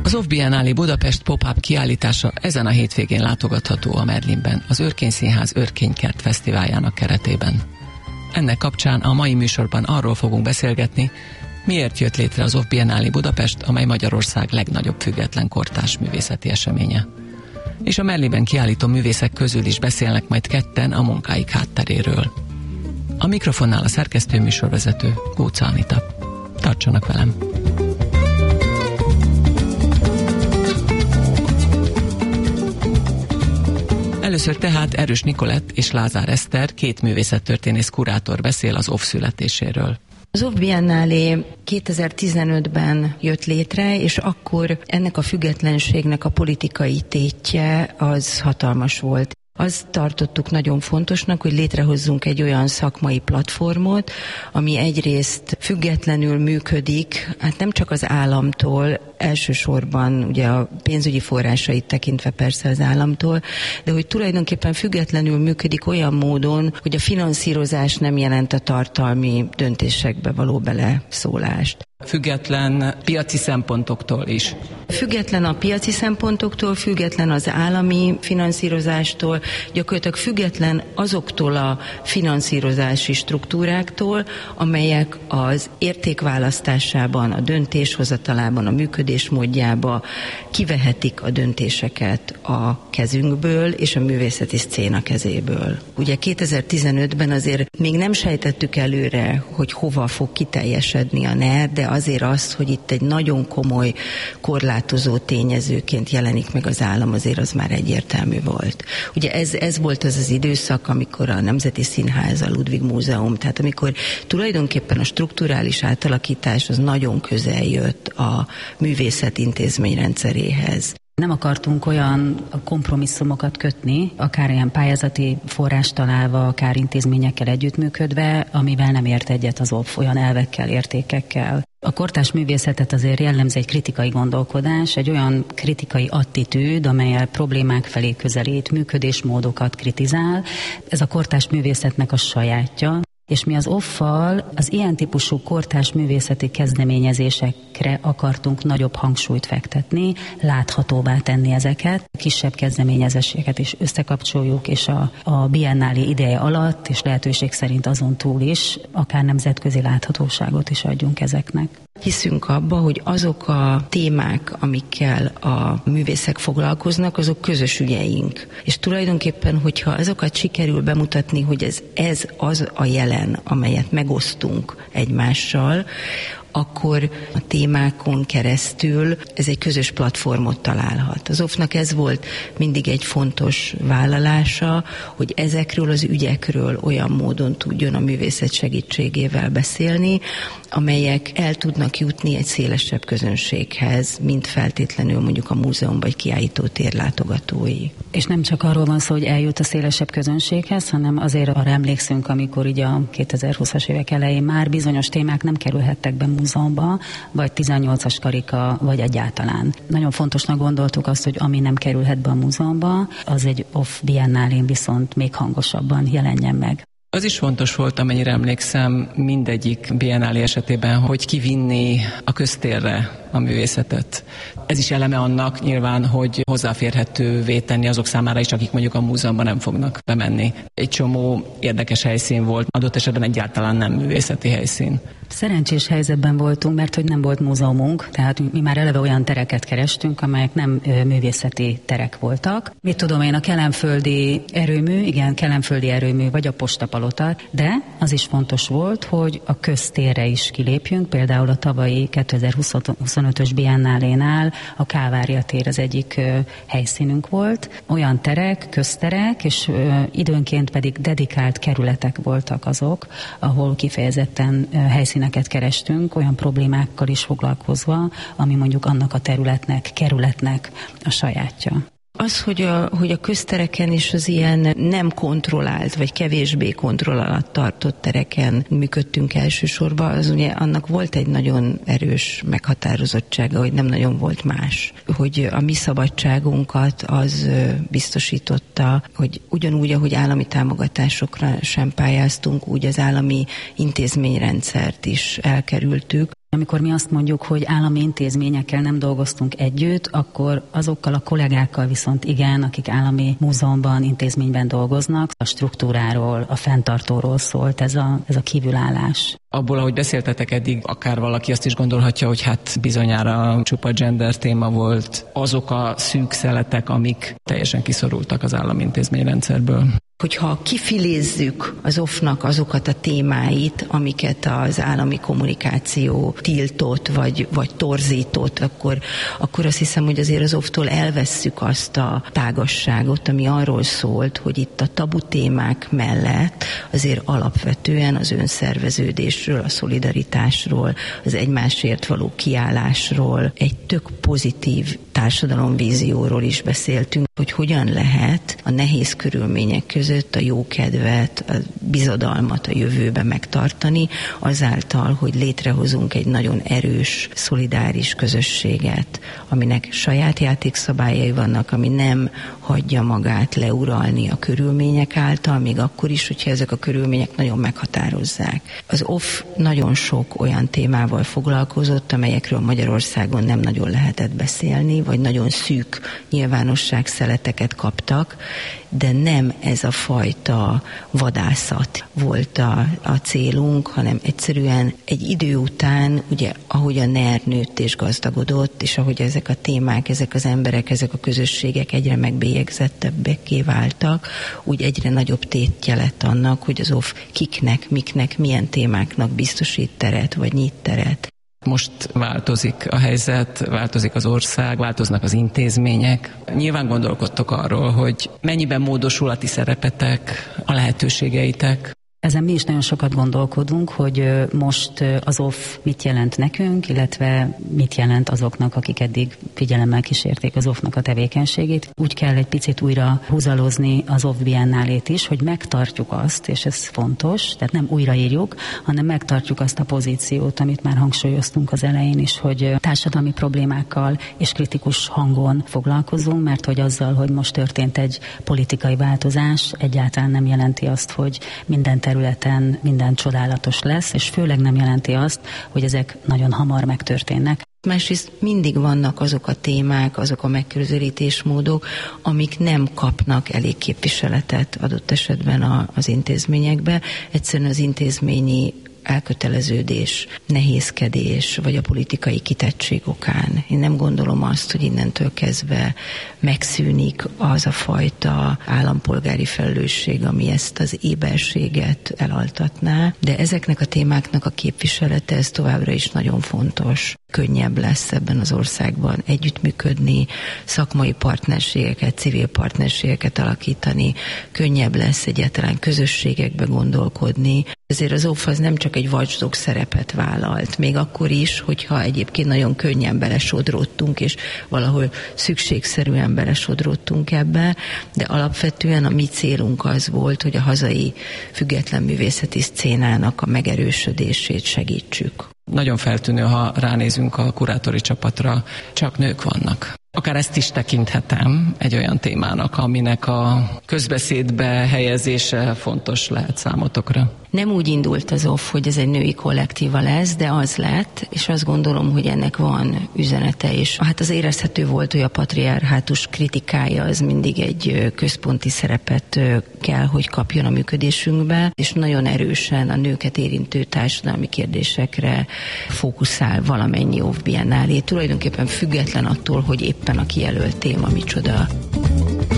Az Off Biennale Budapest pop-up kiállítása ezen a hétvégén látogatható a Merlinben, az Örkény Színház Örkénykert Fesztiváljának keretében. Ennek kapcsán a mai műsorban arról fogunk beszélgetni, miért jött létre az Off Biennale Budapest, amely Magyarország legnagyobb független kortárs művészeti eseménye. És a Merlinben kiállító művészek közül is beszélnek majd ketten a munkáik hátteréről. A mikrofonnál a szerkesztő műsorvezető Góca Anita. Tartsanak velem! Először tehát Erős Nikolett és Lázár Eszter, két művészettörténész kurátor beszél az Off születéséről. Az Off Biennale 2015-ben jött létre, és akkor ennek a függetlenségnek a politikai tétje az hatalmas volt. Azt tartottuk nagyon fontosnak, hogy létrehozzunk egy olyan szakmai platformot, ami egyrészt függetlenül működik, hát nem csak az államtól, elsősorban ugye a pénzügyi forrásait tekintve persze az államtól, de hogy tulajdonképpen függetlenül működik olyan módon, hogy a finanszírozás nem jelent a tartalmi döntésekbe való beleszólást. Független piaci szempontoktól is. Független a piaci szempontoktól, független az állami finanszírozástól, gyakorlatilag független azoktól a finanszírozási struktúráktól, amelyek az értékválasztásában, a döntéshozatalában, a működésmódjába kivehetik a döntéseket a kezünkből és a művészeti szcéna kezéből. Ugye 2015-ben azért még nem sejtettük előre, hogy hova fog kiteljesedni a NER, de azért azt, hogy itt egy nagyon komoly korlátozó tényezőként jelenik meg az állam, azért az már egyértelmű volt. Ugye ez volt az időszak, amikor a Nemzeti Színház, a Ludwig Múzeum, tehát amikor tulajdonképpen a strukturális átalakítás az nagyon közel jött a művészet intézményrendszeréhez. Nem akartunk olyan kompromisszumokat kötni, akár ilyen pályázati forrást találva, akár intézményekkel együttműködve, amivel nem ért egyet az Off, olyan elvekkel, értékekkel. A kortárs művészetet azért jellemzi egy kritikai gondolkodás, egy olyan kritikai attitűd, amellyel problémák felé közelít, működésmódokat kritizál. Ez a kortárs művészetnek a sajátja. És mi az Off-val az ilyen típusú kortárs művészeti kezdeményezésekre akartunk nagyobb hangsúlyt fektetni, láthatóvá tenni ezeket, kisebb kezdeményezéseket is összekapcsoljuk, és a Biennale ideje alatt, és lehetőség szerint azon túl is, akár nemzetközi láthatóságot is adjunk ezeknek. Hiszünk abba, hogy azok a témák, amikkel a művészek foglalkoznak, azok közös ügyeink. És tulajdonképpen, hogyha azokat sikerül bemutatni, hogy ez az a jelen, amelyet megosztunk egymással, akkor a témákon keresztül ez egy közös platformot találhat. Az Off-nak ez volt mindig egy fontos vállalása, hogy ezekről az ügyekről olyan módon tudjon a művészet segítségével beszélni, amelyek el tudnak jutni egy szélesebb közönséghez, mint feltétlenül mondjuk a múzeum vagy kiállítótér látogatói. És nem csak arról van szó, hogy eljut a szélesebb közönséghez, hanem azért arra emlékszünk, amikor így a 2020-as évek elején már bizonyos témák nem kerülhettek be múzeumba, vagy 18-as karika, vagy egyáltalán. Nagyon fontosnak gondoltuk azt, hogy ami nem kerülhet be a múzeumba, az egy Off Biennálén viszont még hangosabban jelenjen meg. Az is fontos volt, amennyire emlékszem, mindegyik Biennale esetében, hogy kivinni a köztérre a művészetet. Ez is eleme annak nyilván, hogy hozzáférhetővé tenni azok számára is, akik mondjuk a múzeumban nem fognak bemenni. Egy csomó érdekes helyszín volt, adott esetben egyáltalán nem művészeti helyszín. Szerencsés helyzetben voltunk, mert hogy nem volt múzeumunk, tehát mi már eleve olyan tereket kerestünk, amelyek nem művészeti terek voltak. Mit tudom én, a kelenföldi erőmű, vagy a postapalota, de az is fontos volt, hogy a köztérre is kilépjünk, például a tavalyi 2025-ös Biennálénál a Kávária tér az egyik helyszínünk volt. Olyan terek, közterek, és időnként pedig dedikált kerületek voltak azok, ahol kifejezetten helyszíneket kerestünk, olyan problémákkal is foglalkozva, ami mondjuk annak a területnek, kerületnek a sajátja. Az, hogy a köztereken és az ilyen nem kontrollált, vagy kevésbé kontroll alatt tartott tereken működtünk elsősorban, az ugye annak volt egy nagyon erős meghatározottsága, hogy nem nagyon volt más. Hogy a mi szabadságunkat az biztosította, hogy ugyanúgy, ahogy állami támogatásokra sem pályáztunk, úgy az állami intézményrendszert is elkerültük. Amikor mi azt mondjuk, hogy állami intézményekkel nem dolgoztunk együtt, akkor azokkal a kollégákkal viszont igen, akik állami múzeumban, intézményben dolgoznak, a struktúráról, a fenntartóról szólt ez a kívülállás. Abból, ahogy beszéltetek eddig, akár valaki azt is gondolhatja, hogy hát bizonyára csupa gender téma volt, azok a szűk szeletek, amik teljesen kiszorultak az állami intézményrendszerből. Hogyha kifilézzük az OFF-nak azokat a témáit, amiket az állami kommunikáció tiltott, vagy torzított, akkor azt hiszem, hogy azért az OFF-tól elvesszük azt a tágasságot, ami arról szólt, hogy itt a tabu témák mellett azért alapvetően az önszerveződésről, a szolidaritásról, az egymásért való kiállásról, egy tök pozitív társadalomvízióról is beszéltünk, hogy hogyan lehet a nehéz körülmények között a jókedvet, a bizodalmat a jövőbe megtartani, azáltal, hogy létrehozunk egy nagyon erős, szolidáris közösséget, aminek saját játékszabályai vannak, ami nem hagyja magát leuralni a körülmények által, még akkor is, hogyha ezek a körülmények nagyon meghatározzák. Az OFF nagyon sok olyan témával foglalkozott, amelyekről Magyarországon nem nagyon lehetett beszélni, vagy nagyon szűk nyilvánosságszeleteket kaptak, de nem ez a fajta vadászat volt a célunk, hanem egyszerűen egy idő után, ugye, ahogy a NER nőtt és gazdagodott, és ahogy ezek a témák, ezek az emberek, ezek a közösségek egyre megbélyegzettebbekké váltak, úgy egyre nagyobb tétje lett annak, hogy az OFF kiknek, miknek, milyen témáknak biztosít teret, vagy nyit teret. Most változik a helyzet, változik az ország, változnak az intézmények. Nyilván gondolkodtok arról, hogy mennyiben módosul a ti szerepetek, a lehetőségeitek. Ezen mi is nagyon sokat gondolkodunk, hogy most az OFF mit jelent nekünk, illetve mit jelent azoknak, akik eddig figyelemmel kísérték az OFF-nak a tevékenységét. Úgy kell egy picit újra húzalozni az OFF Biennálét is, hogy megtartjuk azt, és ez fontos, tehát nem újraírjuk, hanem megtartjuk azt a pozíciót, amit már hangsúlyoztunk az elején is, hogy társadalmi problémákkal és kritikus hangon foglalkozunk, mert hogy azzal, hogy most történt egy politikai változás, egyáltalán nem jelenti azt, hogy minden területen minden csodálatos lesz, és főleg nem jelenti azt, hogy ezek nagyon hamar megtörténnek. Másrészt mindig vannak azok a témák, azok a megközelítésmódok, amik nem kapnak elég képviseletet adott esetben az intézményekbe. Egyszerűen az intézményi elköteleződés, nehézkedés, vagy a politikai kitettség okán. Én nem gondolom azt, hogy innentől kezdve megszűnik az a fajta állampolgári felelősség, ami ezt az éberséget elaltatná, de ezeknek a témáknak a képviselete, ez továbbra is nagyon fontos. Könnyebb lesz ebben az országban együttműködni, szakmai partnerségeket, civil partnerségeket alakítani, könnyebb lesz egyáltalán közösségekbe gondolkodni. Ezért az OFF az nem csak egy watchdog szerepet vállalt, még akkor is, hogyha egyébként nagyon könnyen belesodródtunk, és valahol szükségszerűen belesodródtunk ebbe, de alapvetően a mi célunk az volt, hogy a hazai független művészeti szcénának a megerősödését segítsük. Nagyon feltűnő, ha ránézünk a kurátori csapatra, csak nők vannak. Akár ezt is tekinthetem egy olyan témának, aminek a közbeszédbe helyezése fontos lehet számotokra. Nem úgy indult az OFF, hogy ez egy női kollektíva lesz, de az lett, és azt gondolom, hogy ennek van üzenete is. Hát az érezhető volt, hogy a patriarhátus kritikája az mindig egy központi szerepet kell, hogy kapjon a működésünkbe, és nagyon erősen a nőket érintő társadalmi kérdésekre fókuszál valamennyi OFF Biennálé, tulajdonképpen független attól, hogy éppen a kijelölt téma micsoda.